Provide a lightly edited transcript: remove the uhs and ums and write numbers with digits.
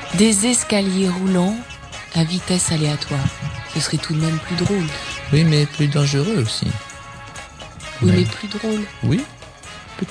Des escaliers roulants à vitesse aléatoire. Ce serait tout de même plus drôle. Oui, mais plus dangereux aussi. Oui, mais plus drôle. Oui.